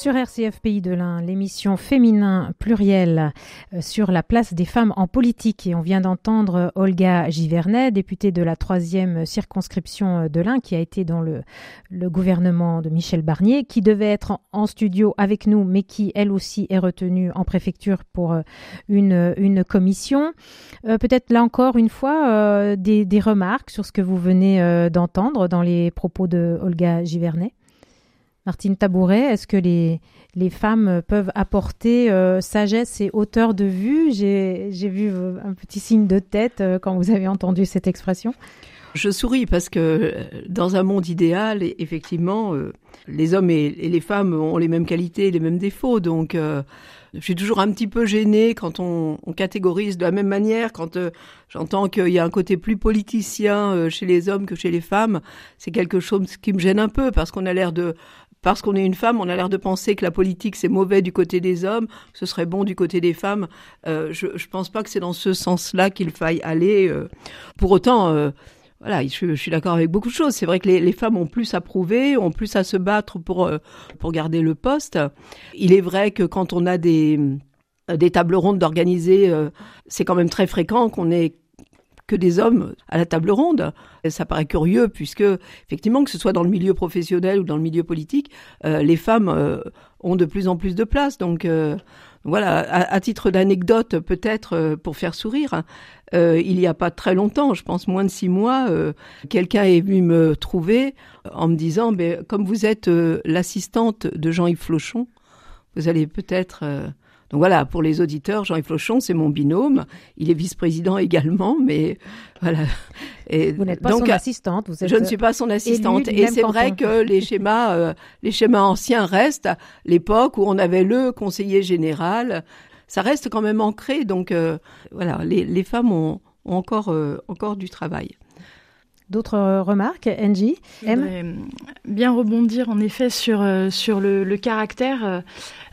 Sur RCF Pays de l'Ain, l'émission Féminin pluriel sur la place des femmes en politique. Et on vient d'entendre Olga Givernet, députée de la 3e circonscription de l'Ain, qui a été dans le gouvernement de Michel Barnier, qui devait être en studio avec nous, mais qui, elle aussi, est retenue en préfecture pour une commission. Peut-être là encore, une fois, des remarques sur ce que vous venez d'entendre dans les propos de Olga Givernet. Martine Tabouret, est-ce que les femmes peuvent apporter sagesse et hauteur de vue ? J'ai vu un petit signe de tête quand vous avez entendu cette expression. Je souris parce que dans un monde idéal, effectivement, les hommes et les femmes ont les mêmes qualités, les mêmes défauts. Donc, je suis toujours un petit peu gênée quand on catégorise de la même manière, quand j'entends qu'il y a un côté plus politicien chez les hommes que chez les femmes. C'est quelque chose qui me gêne un peu parce qu'on est une femme, on a l'air de penser que la politique c'est mauvais du côté des hommes, que ce serait bon du côté des femmes. Je pense pas que c'est dans ce sens-là qu'il faille aller. Pour autant, voilà, je suis d'accord avec beaucoup de choses. C'est vrai que les femmes ont plus à prouver, ont plus à se battre pour garder le poste. Il est vrai que quand on a des tables rondes d'organiser, c'est quand même très fréquent qu'on ait que des hommes à la table ronde. Et ça paraît curieux puisque, effectivement, que ce soit dans le milieu professionnel ou dans le milieu politique, les femmes ont de plus en plus de place. Donc voilà, à titre d'anecdote, peut-être pour faire sourire, il n'y a pas très longtemps, je pense moins de 6 mois, quelqu'un est venu me trouver en me disant « Comme vous êtes l'assistante de Jean-Yves Flochon, vous allez peut-être... Donc voilà, pour les auditeurs, Jean-Yves Flochon, c'est mon binôme. Il est vice-président également, mais voilà. Et vous n'êtes pas son assistante. Je ne suis pas son assistante. Et c'est vrai que les schémas anciens restent. L'époque où on avait le conseiller général, ça reste quand même ancré. Donc voilà, les femmes ont encore du travail. D'autres remarques, Angie? Je voudrais bien rebondir en effet sur le caractère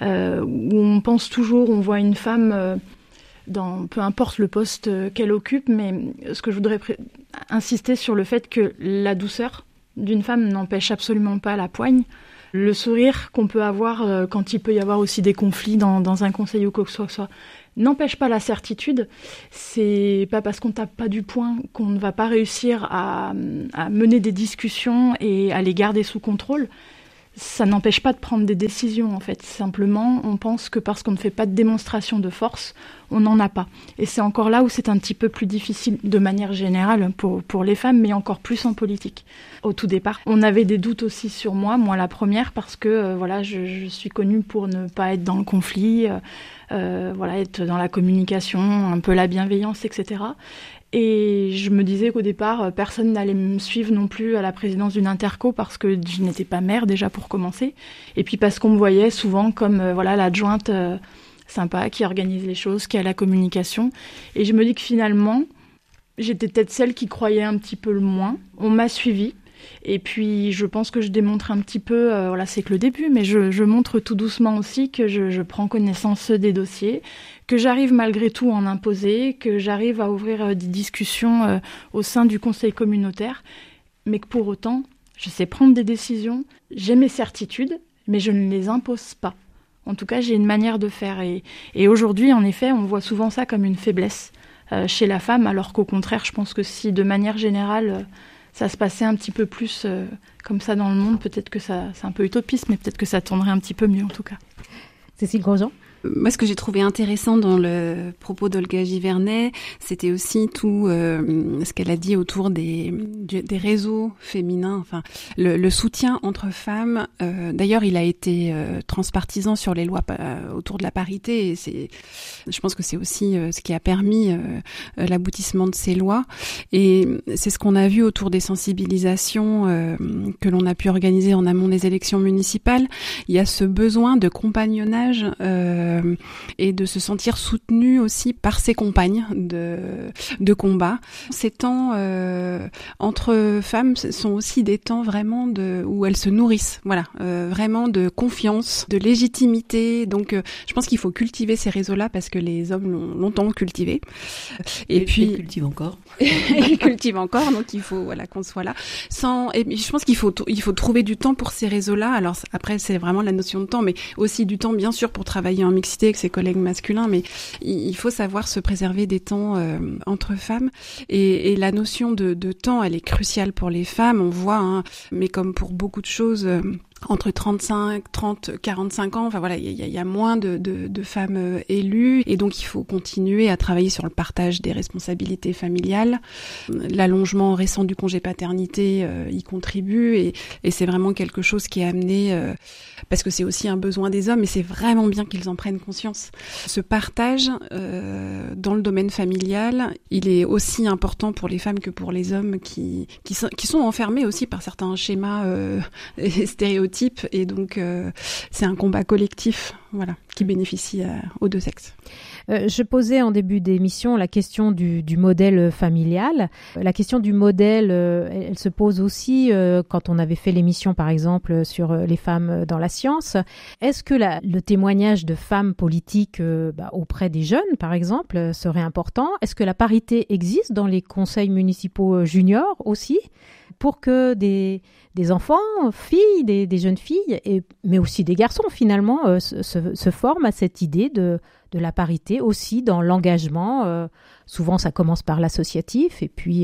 où on pense toujours, on voit une femme dans peu importe le poste qu'elle occupe, mais ce que je voudrais insister sur le fait que la douceur d'une femme n'empêche absolument pas la poigne. Le sourire qu'on peut avoir quand il peut y avoir aussi des conflits dans un conseil ou quoi que ce soit n'empêche pas la certitude. C'est pas parce qu'on tape pas du poing qu'on ne va pas réussir à mener des discussions et à les garder sous contrôle. Ça n'empêche pas de prendre des décisions, en fait. Simplement, on pense que parce qu'on ne fait pas de démonstration de force, on n'en a pas. Et c'est encore là où c'est un petit peu plus difficile, de manière générale, pour les femmes, mais encore plus en politique. Au tout départ, on avait des doutes aussi sur moi la première, parce que voilà, je suis connue pour ne pas être dans le conflit, être dans la communication, un peu la bienveillance, etc. Et je me disais qu'au départ, personne n'allait me suivre non plus à la présidence d'une interco parce que je n'étais pas maire déjà pour commencer. Et puis parce qu'on me voyait souvent comme l'adjointe sympa qui organise les choses, qui a la communication. Et je me dis que finalement, j'étais peut-être celle qui croyait un petit peu le moins. On m'a suivie. Et puis, je pense que je démontre un petit peu, c'est que le début, mais je montre tout doucement aussi que je prends connaissance des dossiers, que j'arrive malgré tout à en imposer, que j'arrive à ouvrir des discussions au sein du conseil communautaire, mais que pour autant, je sais prendre des décisions, j'ai mes certitudes, mais je ne les impose pas. En tout cas, j'ai une manière de faire. Et aujourd'hui, en effet, on voit souvent ça comme une faiblesse chez la femme, alors qu'au contraire, je pense que si de manière générale... ça se passait un petit peu plus comme ça dans le monde. Peut-être que ça, c'est un peu utopiste, mais peut-être que ça tournerait un petit peu mieux en tout cas. Cécile Grosjean ? Moi, ce que j'ai trouvé intéressant dans le propos d'Olga Givernet, c'était aussi tout ce qu'elle a dit autour des réseaux féminins, enfin le soutien entre femmes. D'ailleurs, il a été transpartisan sur les lois autour de la parité. Et je pense que c'est aussi ce qui a permis l'aboutissement de ces lois. Et c'est ce qu'on a vu autour des sensibilisations que l'on a pu organiser en amont des élections municipales. Il y a ce besoin de compagnonnage et de se sentir soutenu aussi par ses compagnes de combat. Ces temps entre femmes sont aussi des temps vraiment où elles se nourrissent, voilà, vraiment de confiance, de légitimité. Donc je pense qu'il faut cultiver ces réseaux-là parce que les hommes l'ont longtemps cultivé. Et puis ils cultivent encore. Ils cultivent encore, donc il faut qu'on soit là. Et je pense qu'il faut trouver du temps pour ces réseaux-là. Alors après c'est vraiment la notion de temps, mais aussi du temps bien sûr pour travailler en mixité avec ses collègues masculins. Mais il faut savoir se préserver des temps entre femmes. Et la notion de temps, elle est cruciale pour les femmes. On voit, mais comme pour beaucoup de choses. Entre 30, 45 ans, enfin voilà, il y a moins de femmes élues et donc il faut continuer à travailler sur le partage des responsabilités familiales. L'allongement récent du congé paternité y contribue et c'est vraiment quelque chose qui est amené parce que c'est aussi un besoin des hommes et c'est vraiment bien qu'ils en prennent conscience. Ce partage dans le domaine familial, il est aussi important pour les femmes que pour les hommes qui sont enfermés aussi par certains schémas stéréotypes. Et donc c'est un combat collectif, voilà, qui bénéficie aux deux sexes. Je posais en début d'émission la question du modèle familial. La question du modèle, elle se pose aussi quand on avait fait l'émission, par exemple, sur les femmes dans la science. Est-ce que le témoignage de femmes politiques auprès des jeunes, par exemple, serait important? Est-ce que la parité existe dans les conseils municipaux juniors aussi, pour que des enfants, filles, des jeunes filles, mais aussi des garçons, finalement, se forment à cette idée de la parité aussi dans l'engagement. Souvent, ça commence par l'associatif et puis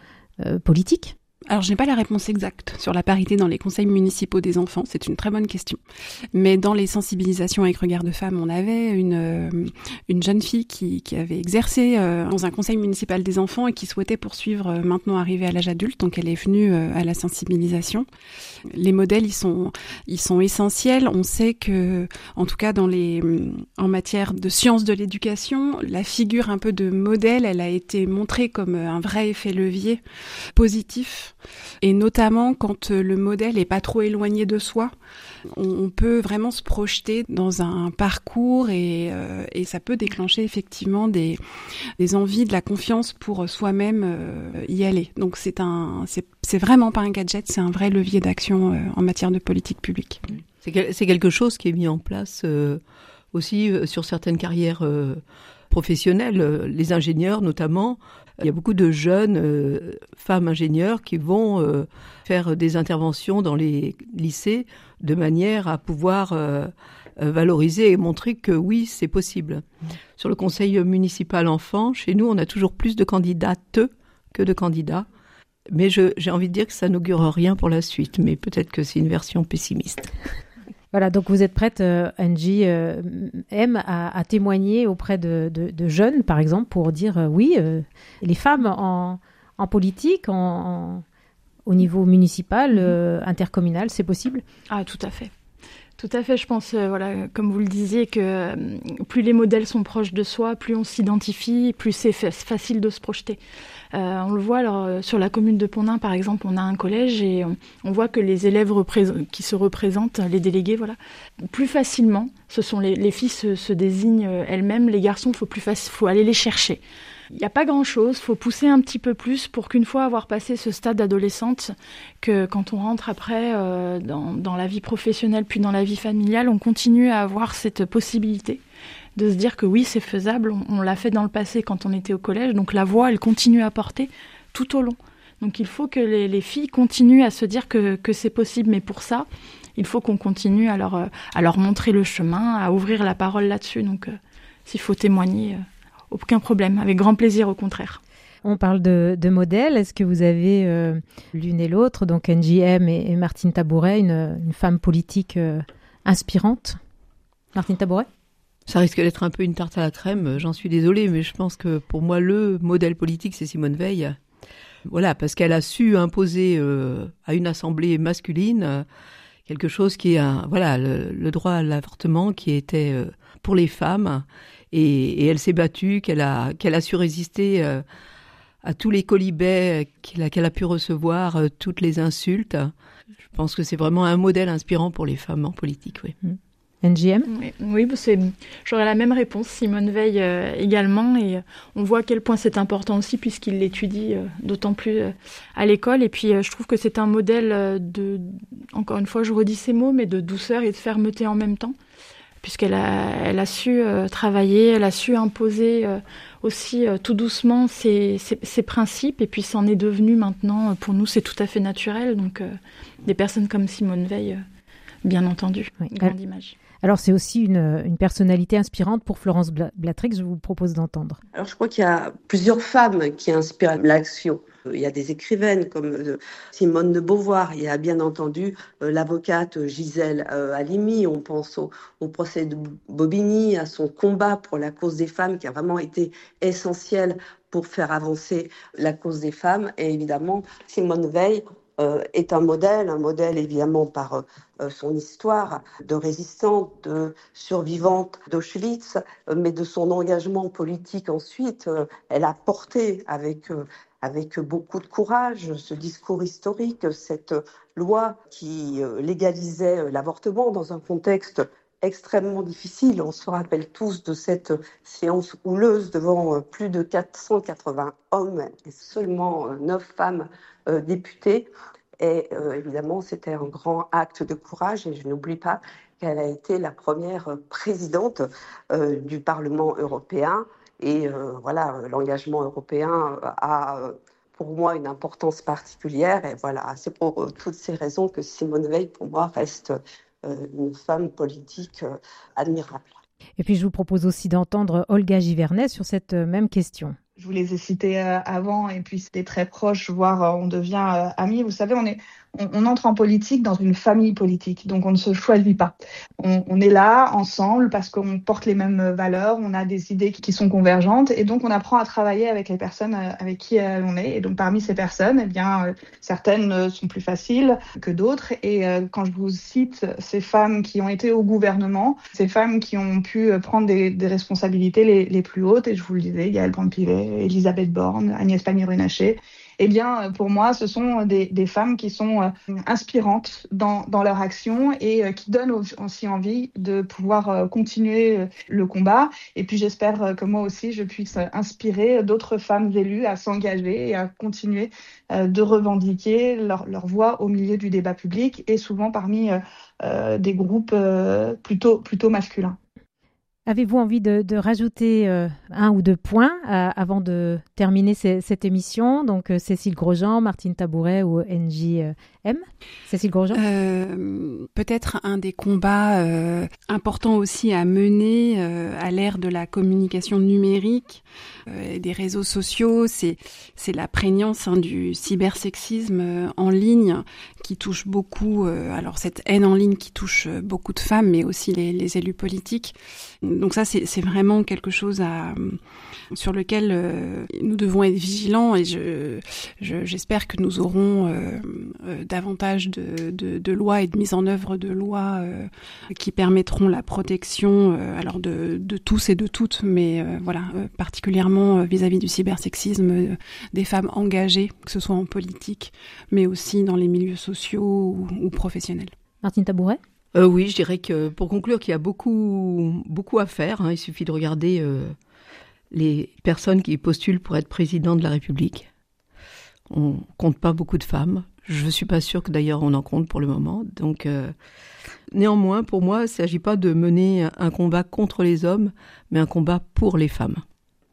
politique. Alors, je n'ai pas la réponse exacte sur la parité dans les conseils municipaux des enfants. C'est une très bonne question. Mais dans les sensibilisations avec Regard de Femmes, on avait une jeune fille qui avait exercé dans un conseil municipal des enfants et qui souhaitait poursuivre maintenant arrivée à l'âge adulte. Donc, elle est venue à la sensibilisation. Les modèles, ils sont essentiels. On sait que, en tout cas, en matière de sciences de l'éducation, la figure un peu de modèle, elle a été montrée comme un vrai effet levier positif. Et notamment quand le modèle est pas trop éloigné de soi, on peut vraiment se projeter dans un parcours et ça peut déclencher effectivement des envies, de la confiance pour soi-même y aller. Donc c'est vraiment pas un gadget, c'est un vrai levier d'action en matière de politique publique. C'est quelque chose qui est mis en place aussi sur certaines carrières professionnelles, les ingénieurs notamment. Il y a beaucoup de jeunes femmes ingénieurs qui vont faire des interventions dans les lycées de manière à pouvoir valoriser et montrer que oui, c'est possible. Sur le conseil municipal enfant, chez nous, on a toujours plus de candidates que de candidats. Mais j'ai envie de dire que ça n'augure rien pour la suite, mais peut-être que c'est une version pessimiste. Voilà, donc vous êtes prête, Angie M, à témoigner auprès de jeunes, par exemple, pour dire oui, les femmes en politique, au niveau municipal, intercommunal, c'est possible? Ah, tout à fait. Tout à fait, je pense, comme vous le disiez, que plus les modèles sont proches de soi, plus on s'identifie, plus c'est facile de se projeter. On le voit alors sur la commune de Pontnain, par exemple, on a un collège et on voit que les élèves qui se représentent, les délégués, plus facilement, ce sont les filles se désignent elles-mêmes, les garçons, faut aller les chercher. Il n'y a pas grand-chose, faut pousser un petit peu plus pour qu'une fois avoir passé ce stade adolescente, que quand on rentre après dans la vie professionnelle puis dans la vie familiale, on continue à avoir cette possibilité de se dire que oui, c'est faisable, on l'a fait dans le passé quand on était au collège, donc la voix, elle continue à porter tout au long. Donc il faut que les filles continuent à se dire que c'est possible, mais pour ça, il faut qu'on continue à leur montrer le chemin, à ouvrir la parole là-dessus. Donc s'il faut témoigner... aucun problème, avec grand plaisir au contraire. On parle de modèles. Est-ce que vous avez l'une et l'autre, donc Angie M et Martine Tabouret, une femme politique inspirante? Martine Tabouret? Ça risque d'être un peu une tarte à la crème, j'en suis désolée, mais je pense que pour moi, le modèle politique, c'est Simone Veil. Voilà, parce qu'elle a su imposer à une assemblée masculine quelque chose qui est le droit à l'avortement qui était pour les femmes. Et elle s'est battue, qu'elle a su résister à tous les quolibets qu'elle a pu recevoir, toutes les insultes. Je pense que c'est vraiment un modèle inspirant pour les femmes en politique, oui. NGM ? Oui, j'aurais la même réponse, Simone Veil également, et on voit à quel point c'est important aussi puisqu'il l'étudie d'autant plus à l'école, et puis je trouve que c'est un modèle encore une fois je redis ces mots, mais de douceur et de fermeté en même temps, puisqu'elle a su travailler, elle a su imposer aussi tout doucement ses principes, et puis c'en est devenu maintenant, pour nous c'est tout à fait naturel, donc des personnes comme Simone Veil, bien entendu, grande image. Alors, c'est aussi une personnalité inspirante pour Florence Blatrix, je vous propose d'entendre. Alors, je crois qu'il y a plusieurs femmes qui inspirent l'action. Il y a des écrivaines comme Simone de Beauvoir, il y a bien entendu l'avocate Gisèle Halimi, on pense au procès de Bobigny, à son combat pour la cause des femmes qui a vraiment été essentiel pour faire avancer la cause des femmes. Et évidemment, Simone Veil est un modèle évidemment par son histoire de résistante, de survivante d'Auschwitz, mais de son engagement politique ensuite. Elle a porté avec beaucoup de courage ce discours historique, cette loi qui légalisait l'avortement dans un contexte extrêmement difficile. On se rappelle tous de cette séance houleuse devant plus de 480 hommes et seulement 9 femmes députées. Et évidemment, c'était un grand acte de courage. Et je n'oublie pas qu'elle a été la première présidente du Parlement européen. Et voilà, l'engagement européen a pour moi une importance particulière. Et voilà, c'est pour toutes ces raisons que Simone Veil, pour moi, reste une femme politique admirable. Et puis, je vous propose aussi d'entendre Olga Givernet sur cette même question. Je vous les ai cités avant, et puis c'était très proche, voire on devient amis. Vous savez, on entre en politique dans une famille politique, donc on ne se choisit pas. On est là ensemble parce qu'on porte les mêmes valeurs, on a des idées qui sont convergentes, et donc on apprend à travailler avec les personnes avec qui on est. Et donc parmi ces personnes, eh bien certaines sont plus faciles que d'autres. Et quand je vous cite ces femmes qui ont été au gouvernement, ces femmes qui ont pu prendre des responsabilités les plus hautes, et je vous le disais, Yaël Braun-Pivet, Elisabeth Borne, Agnès Pannier-Runacher, eh bien, pour moi, ce sont des femmes qui sont inspirantes dans leur action et qui donnent aussi envie de pouvoir continuer le combat. Et puis, j'espère que moi aussi, je puisse inspirer d'autres femmes élues à s'engager et à continuer de revendiquer leur voix au milieu du débat public, et souvent parmi des groupes plutôt masculins. Avez-vous envie de rajouter un ou deux points avant de terminer cette émission ? Donc, Cécile Grosjean, Martine Tabouret ou NJM ? Cécile Grosjean ? Peut-être un des combats importants aussi à mener à l'ère de la communication numérique et des réseaux sociaux, c'est la prégnance du cybersexisme en ligne qui touche beaucoup, alors cette haine en ligne qui touche beaucoup de femmes, mais aussi les élus politiques. Donc ça, c'est vraiment quelque chose sur lequel nous devons être vigilants, et j'espère que nous aurons davantage de lois et de mise en œuvre de lois qui permettront la protection alors de tous et de toutes, mais voilà, particulièrement vis-à-vis du cybersexisme, des femmes engagées, que ce soit en politique, mais aussi dans les milieux sociaux ou professionnels. Martine Tabouret ? Oui, je dirais que pour conclure qu'il y a beaucoup à faire. Il suffit de regarder les personnes qui postulent pour être président de la République. On compte pas beaucoup de femmes. Je ne suis pas sûre que d'ailleurs on en compte pour le moment. Donc, néanmoins, pour moi, il ne s'agit pas de mener un combat contre les hommes, mais un combat pour les femmes. NGM ?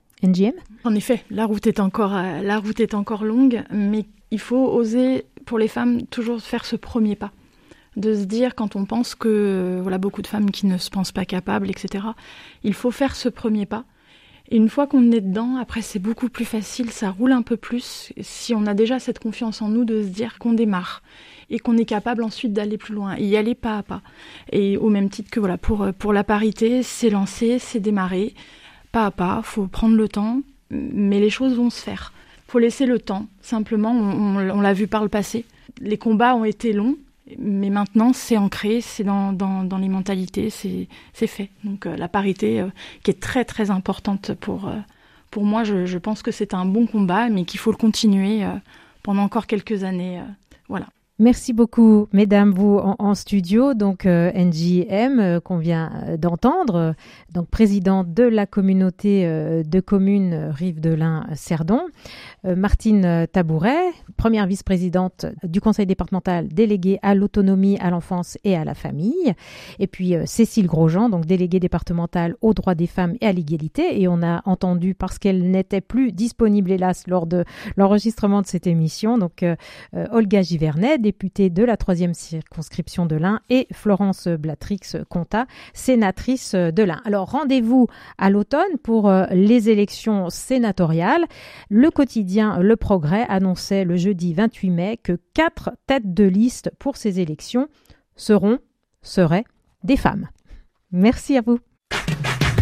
En effet, la route est encore longue, mais il faut oser, pour les femmes, toujours faire ce premier pas. De se dire, quand on pense que voilà, beaucoup de femmes qui ne se pensent pas capables, etc., il faut faire ce premier pas. Et une fois qu'on est dedans, après c'est beaucoup plus facile, ça roule un peu plus. Si on a déjà cette confiance en nous de se dire qu'on démarre et qu'on est capable ensuite d'aller plus loin, et y aller pas à pas. Et au même titre que voilà, pour la parité, c'est lancer, c'est démarrer, pas à pas, faut prendre le temps, mais les choses vont se faire. Faut laisser le temps, simplement, on l'a vu par le passé. Les combats ont été longs, mais maintenant, c'est ancré, c'est dans les mentalités, c'est fait. Donc la parité, qui est très très importante pour moi, je pense que c'est un bon combat, mais qu'il faut le continuer pendant encore quelques années. Voilà. Merci beaucoup, mesdames, vous en studio. Donc, NJM, qu'on vient d'entendre, donc présidente de la communauté de communes Rive de l'Ain-Cerdon. Martine Tabouret, première vice-présidente du conseil départemental déléguée à l'autonomie, à l'enfance et à la famille. Et puis, Cécile Grosjean, donc déléguée départementale aux droits des femmes et à l'égalité. Et on a entendu, parce qu'elle n'était plus disponible, hélas, lors de l'enregistrement de cette émission, donc Olga Givernet, députée de la 3e circonscription de l'Ain, et Florence Blatrix-Contat, sénatrice de l'Ain. Alors, rendez-vous à l'automne pour les élections sénatoriales. Le quotidien Le Progrès annonçait le jeudi 28 mai que 4 têtes de liste pour ces élections seraient des femmes. Merci à vous.